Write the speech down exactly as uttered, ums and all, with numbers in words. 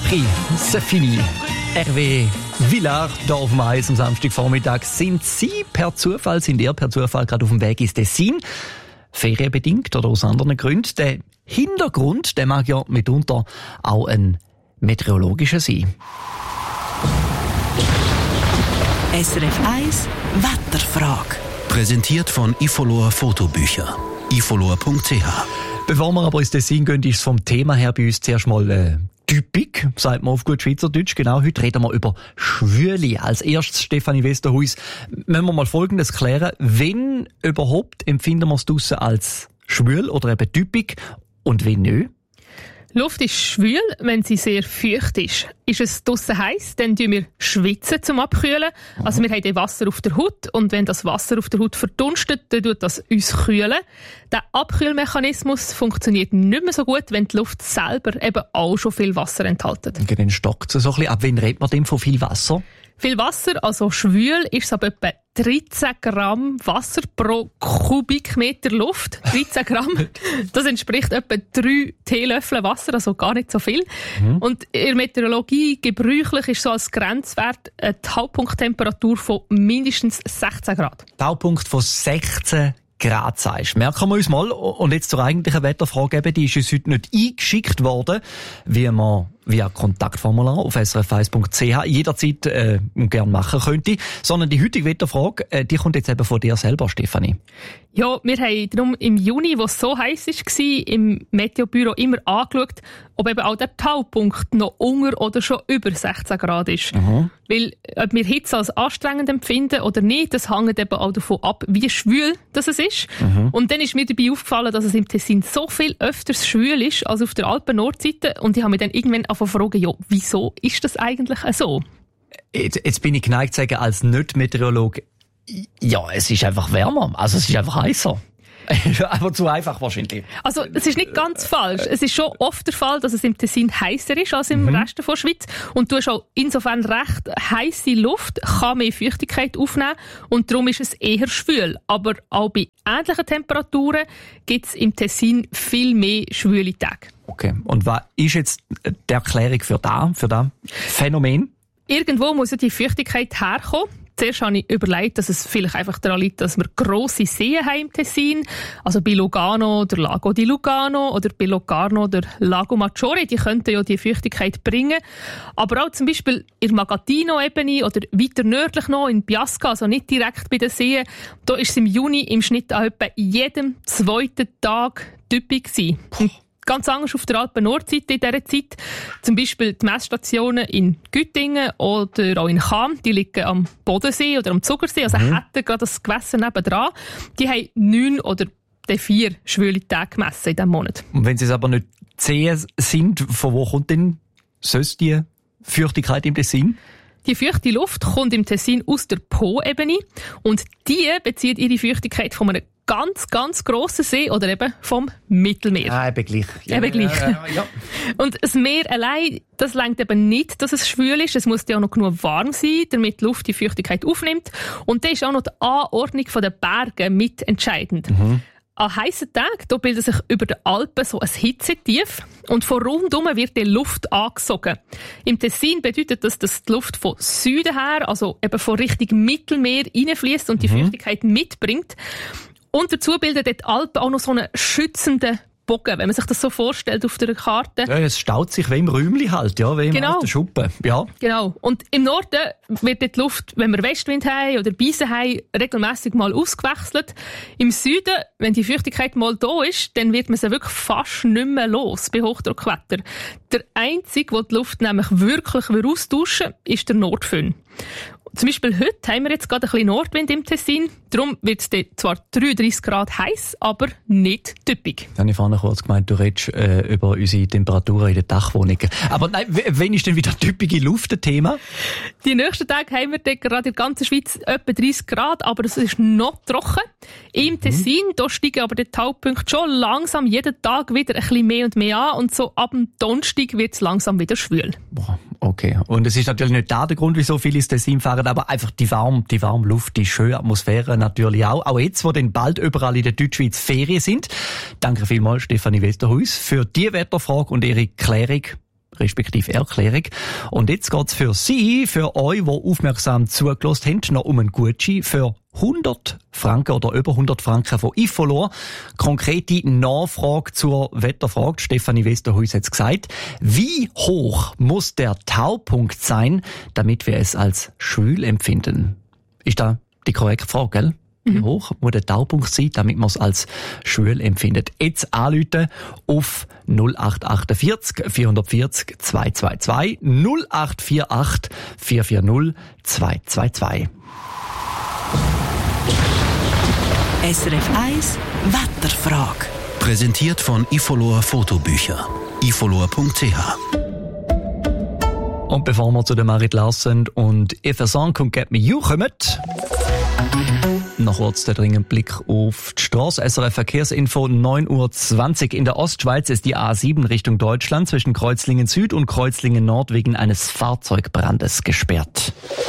Après, c'est fini. R W Villard, hier auf dem Eis am Samstagvormittag. Sind Sie per Zufall, sind ihr per Zufall gerade auf dem Weg ins Tessin? Ferienbedingt oder aus anderen Gründen? Der Hintergrund, der mag ja mitunter auch ein meteorologischer sein. S R F eins Wetterfrage. Präsentiert von Ifolor Fotobücher. ifolor punkt c h. Bevor wir aber ins Tessin gehen, ist es vom Thema her bei uns zuerst mal äh, typisch, sagt man auf gut Schweizerdeutsch. Genau, heute reden wir über Schwüli. Als erstes, Stefanie Westerhuis, müssen wir mal Folgendes klären. Wenn überhaupt empfinden wir es draussen als schwül oder eben typisch und wenn nicht? Luft ist schwül, wenn sie sehr feucht ist. Ist es draussen heiß, dann tun wir schwitzen zum Abkühlen. Mhm. Also wir haben dann Wasser auf der Haut und wenn das Wasser auf der Haut verdunstet, dann tut das uns kühlen. Der Abkühlmechanismus funktioniert nicht mehr so gut, wenn die Luft selber eben auch schon viel Wasser enthält. Und dann stockt es so ein bisschen. Ab wann redet man denn von viel Wasser? Viel Wasser, also schwül, ist es ab etwa dreizehn Gramm Wasser pro Kubikmeter Luft. dreizehn Gramm. Das entspricht etwa drei Teelöffel Wasser, also gar nicht so viel. Mhm. Und in der Meteorologie gebräuchlich ist so als Grenzwert eine Taupunkttemperatur von mindestens sechzehn Grad. Taupunkt von sechzehn Grad sagst. Merken wir uns mal. Und jetzt zur eigentlichen Wetterfrage, eben, die ist uns heute nicht eingeschickt worden, wie man via Kontaktformular auf s r f eins punkt c h jederzeit äh, gerne machen könnte. Sondern die heutige Wetterfrage, äh, die kommt jetzt eben von dir selber, Stefanie. Ja, wir haben darum im Juni, wo es so heiß war, im Meteobüro immer angeschaut, ob eben auch der Taupunkt noch unter oder schon über sechzehn Grad ist. Mhm. Weil, ob wir Hitze als anstrengend empfinden oder nicht, das hängt eben auch davon ab, wie schwül das es ist. Mhm. Und dann ist mir dabei aufgefallen, dass es im Tessin so viel öfters schwül ist als auf der Alpen-Nordseite. Und ich habe mich dann irgendwann von fragen, ja, wieso ist das eigentlich so? Jetzt, jetzt bin ich geneigt zu sagen, als Nicht-Meteorologe, ja, es ist einfach wärmer, also es ist einfach heißer. Aber zu einfach wahrscheinlich. Also, es ist nicht ganz falsch. Es ist schon oft der Fall, dass es im Tessin heißer ist als im mhm. Rest der Schweiz. Und du hast auch insofern recht, heisse Luft kann mehr Feuchtigkeit aufnehmen und darum ist es eher schwül. Aber auch bei ähnlichen Temperaturen gibt es im Tessin viel mehr schwüle Tage. Okay. Und was ist jetzt die Erklärung für das, für das Phänomen? Irgendwo muss ja die Feuchtigkeit herkommen. Zuerst habe ich überlegt, dass es vielleicht einfach daran liegt, dass wir grosse Seen haben im Tessin. Also bei Lugano der Lago di Lugano oder bei Locarno der Lago Maggiore. Die könnten ja die Feuchtigkeit bringen. Aber auch zum Beispiel in der Magatino-Ebene oder weiter nördlich noch in Biasca, also nicht direkt bei den Seen. Da ist es im Juni im Schnitt auch etwa jedem zweiten Tag typisch gewesen. Ganz anders auf der Alpen-Nordseite in dieser Zeit. Zum Beispiel die Messstationen in Güttingen oder auch in Cham, die liegen am Bodensee oder am Zugersee, also mhm. hätten gerade das Gewässer nebendran. Die haben neun oder vier schwüle Tage gemessen in diesem Monat. Und wenn sie es aber nicht zehn sind, von wo kommt denn sonst die Feuchtigkeit im Tessin? Die feuchte Luft kommt im Tessin aus der Po-Ebene und die bezieht ihre Feuchtigkeit von einem ganz, ganz grossen See oder eben vom Mittelmeer. Ja, eben gleich. Ja, eben gleich. Ja, ja, ja. Und das Meer allein, das reicht eben nicht, dass es schwül ist. Es muss ja auch noch genug warm sein, damit die Luft die Feuchtigkeit aufnimmt. Und da ist auch noch die Anordnung der Berge mit entscheidend. Mhm. An heissen Tagen da bildet sich über den Alpen so ein Hitzetief und von rundum wird die Luft angesogen. Im Tessin bedeutet das, dass die Luft von Süden her, also eben von Richtung Mittelmeer reinfließt und die mhm. Feuchtigkeit mitbringt. Und dazu bildet die Alpen auch noch so einen schützenden Bogen, wenn man sich das so vorstellt auf der Karte. Ja, es staut sich wie im Räumchen halt, ja, wie im genau. alten Schuppen. Ja. Genau. Und im Norden wird die Luft, wenn wir Westwind haben oder Beise haben, regelmässig mal ausgewechselt. Im Süden, wenn die Feuchtigkeit mal da ist, dann wird man sie wirklich fast nicht mehr los bei Hochdruckwetter. Der einzige, der die Luft nämlich wirklich austauschen will, ist der Nordföhn. Zum Beispiel heute haben wir jetzt gerade ein bisschen Nordwind im Tessin. Darum wird es dort zwar dreiunddreissig Grad heiß, aber nicht typisch. Dann habe ich vorhin kurz gemeint, du redest äh, über unsere Temperaturen in den Dachwohnungen. Aber nein, w- wann ist denn wieder typische Luft ein Thema? Die nächsten Tage haben wir dort gerade in der ganzen Schweiz etwa dreißig Grad, aber es ist noch trocken. Im Tessin, mhm. da steigen aber die Taupunkte schon langsam jeden Tag wieder ein bisschen mehr und mehr an und so ab dem Donnerstag wird es langsam wieder schwül. Boah, okay. Und es ist natürlich nicht da der Grund, wieso viele ins Tessin fahren, aber einfach die warme, die warme Luft, die schöne Atmosphäre natürlich auch. Auch jetzt, wo dann bald überall in der Deutschschweiz Ferien sind. Danke vielmals, Stefanie Westerhuis, für die Wetterfrage und ihre Klärung. respektive Erklärung. Und jetzt geht's für Sie, für euch, die aufmerksam zugelassen haben, noch um einen Gutschein für hundert Franken oder über hundert Franken von Ifolor. Konkrete Nachfrage zur Wetterfrage. Stefanie Westerhuis hat es gesagt. Wie hoch muss der Taupunkt sein, damit wir es als schwül empfinden? Ist da die korrekte Frage, gell? Wie hoch muss der Taupunkt sein, damit man es als schwül empfindet? Jetzt anrufen auf null acht achtundvierzig vierhundertvierzig zweihundertzweiundzwanzig null acht acht vier vier null zwei zwei zwei. S R F eins Wetterfrage. Präsentiert von Ifolor Fotobücher. ifolor punkt c h. Und bevor wir zu der Marit Larsen und If a Song Can Get Me You kommen, noch kurz der dringende Blick auf die Straße. S R F Verkehrsinfo neun Uhr zwanzig. In der Ostschweiz ist die A sieben Richtung Deutschland zwischen Kreuzlingen Süd und Kreuzlingen Nord wegen eines Fahrzeugbrandes gesperrt.